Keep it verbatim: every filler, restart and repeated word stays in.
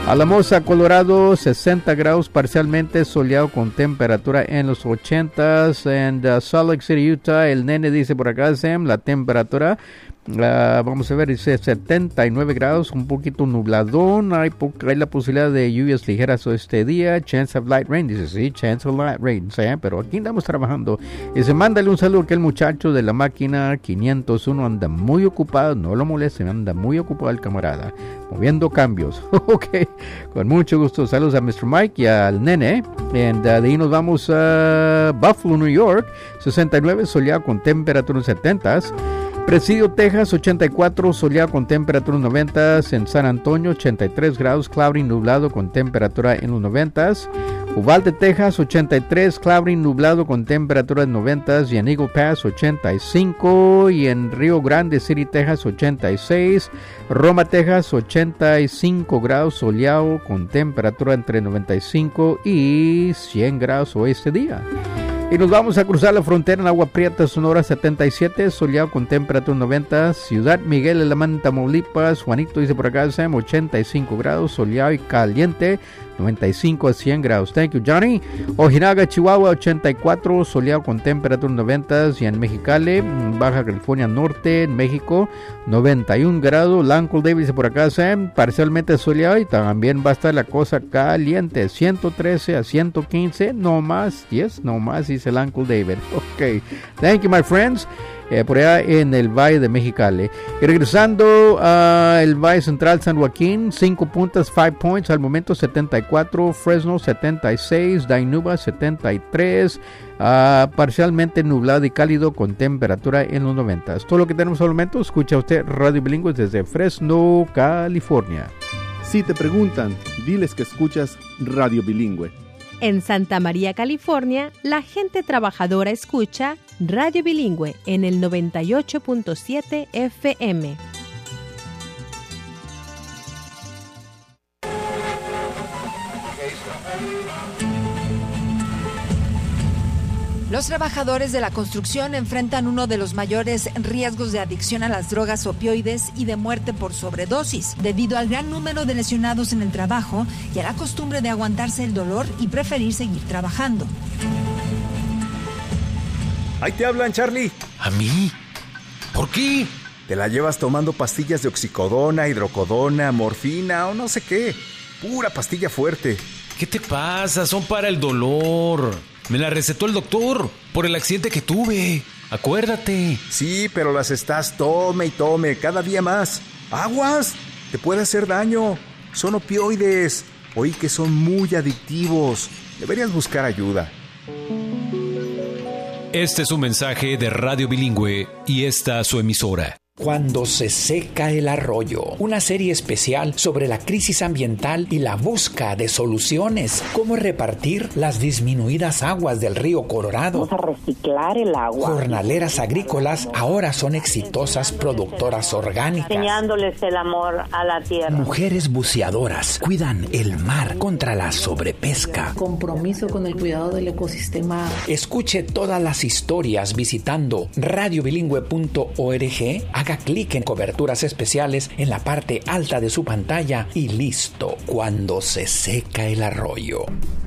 Alamosa, Colorado, sesenta grados, parcialmente soleado con temperatura en los ochentas. En uh, Salt Lake City, Utah, el nene dice por acá, Sam, la temperatura, uh, vamos a ver, dice setenta y nueve grados, un poquito nubladón, hay, po- hay la posibilidad de lluvias ligeras este día, chance of light rain, dice, sí, chance of light rain, ¿sí? Pero aquí andamos trabajando. Y se mándale un saludo que el muchacho de la máquina quinientos uno anda muy ocupado, no lo molesten, anda muy ocupado el camarada, moviendo cambios. Ok, con mucho gusto, saludos a mister Mike y al nene. And, uh, de ahí nos vamos a Buffalo, New York, sesenta y nueve, soleado con temperatura en setentas. Presidio, Texas, ochenta y cuatro, soleado con temperatura en noventas. En San Antonio, ochenta y tres grados, cloudy, nublado con temperatura en los noventas. Uvalde, Texas, ochenta y tres, cloudy, nublado con temperatura en noventas. Y en Eagle Pass, ochenta y cinco. Y en Rio Grande City, Texas, ochenta y seis. Roma, Texas, ochenta y cinco grados, soleado con temperatura entre noventa y cinco y cien grados hoy este día. Y nos vamos a cruzar la frontera en Agua Prieta, Sonora, setenta y siete, soleado con temperatura noventa. Ciudad Miguel, Alemán, Tamaulipas, Juanito dice por acá, Sam, ochenta y cinco grados, soleado y caliente, noventa y cinco a cien grados. Thank you, Johnny. Ojinaga, Chihuahua, ochenta y cuatro, soleado con temperatura noventa. Y en Mexicali, Baja California Norte, en México, noventa y un grados. Lancel Davis dice por acá, Sam, parcialmente soleado y también va a estar la cosa caliente, ciento trece a ciento quince, no más, yes, no más, dice el Uncle David. Ok, thank you, my friends. Eh, por allá en el Valle de Mexicali. Y regresando al uh, Valle Central San Joaquín, cinco puntas, five points, al momento setenta y cuatro, Fresno setenta y seis, Dinuba setenta y tres, uh, parcialmente nublado y cálido con temperatura en los noventa. Todo lo que tenemos al momento. Escucha usted Radio Bilingüe desde Fresno, California. Si te preguntan, diles que escuchas Radio Bilingüe. En Santa María, California, la gente trabajadora escucha Radio Bilingüe en el noventa y ocho punto siete F M. Los trabajadores de la construcción enfrentan uno de los mayores riesgos de adicción a las drogas opioides y de muerte por sobredosis, debido al gran número de lesionados en el trabajo y a la costumbre de aguantarse el dolor y preferir seguir trabajando. Ahí te hablan, Charlie. ¿A mí? ¿Por qué? Te la llevas tomando pastillas de oxicodona, hidrocodona, morfina o no sé qué. Pura pastilla fuerte. ¿Qué te pasa? Son para el dolor. Me la recetó el doctor por el accidente que tuve. Acuérdate. Sí, pero las estás tome y tome cada día más. ¡Aguas! Te puede hacer daño. Son opioides. Oí que son muy adictivos. Deberías buscar ayuda. Este es un mensaje de Radio Bilingüe y esta su emisora. Cuando se seca el arroyo, una serie especial sobre la crisis ambiental y la busca de soluciones. Cómo repartir las disminuidas aguas del río Colorado. Vamos a reciclar el agua. Jornaleras agrícolas ahora son exitosas productoras orgánicas. Enseñándoles el amor a la tierra. Mujeres buceadoras cuidan el mar contra la sobrepesca. Compromiso con el cuidado del ecosistema. Escuche todas las historias visitando radio bilingüe punto org. Haga clic en coberturas especiales en la parte alta de su pantalla y listo. Cuando se seca el arroyo.